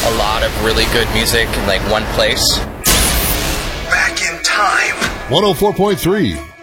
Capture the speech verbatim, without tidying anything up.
a lot of really good music in like one place. Back in time. one oh four point three